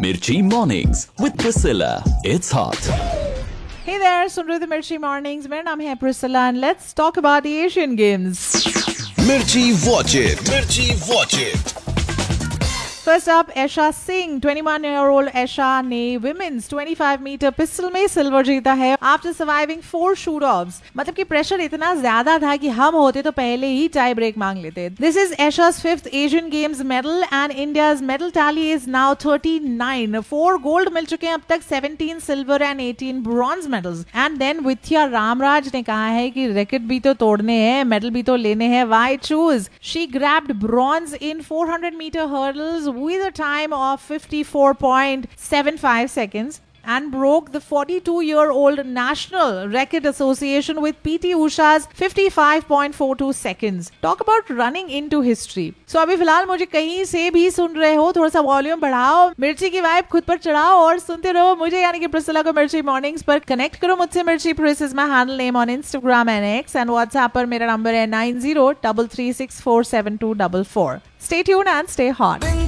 Mirchi Mornings with Priscilla. It's hot. Hey there, सुन रहे थे मिर्ची मॉर्निंग्स. मेरा नाम है Priscilla and let's talk about the Asian Games. Mirchi Watch It. Mirchi Watch It. First up, Esha Singh, 21-year-old Esha ने women's 25-meter pistol में silver जीता है after surviving 4 shoot-offs. मतलब कि प्रेशर इतना ज्यादा था कि हम होते तो पहले ही टाई ब्रेक मांग लेते. This is Esha's 5th Asian Games medal and India's medal tally is now 39. 4 gold मिल चुके हैं अब तक, 17 silver and 18 bronze medals. And then Vidya Ramraj ने कहा है कि रैकेट भी तो तोड़ने हैं, मेडल भी तो लेने हैं. Why choose? She grabbed bronze in 400-meter hurdles with a time of 54.75 seconds and broke the 42-year-old National Racquet Association with PT Usha's 55.42 seconds. Talk about running into history. So अभी फिलहाल मुझे कहीं से भी सुन रहे हो, थोड़ा सा वॉल्यूम बढ़ाओ, मिर्ची की वाइब खुद पर चढ़ाओ और सुनते रहो मुझे, यानी कि प्रिसिला को मिर्ची मॉर्निंग्स पर कनेक्ट करो मुझसे. मिर्ची प्रिस is my handle name on Instagram and x and WhatsApp पर मेरा नंबर है 9033647244. Stay tuned and stay hot.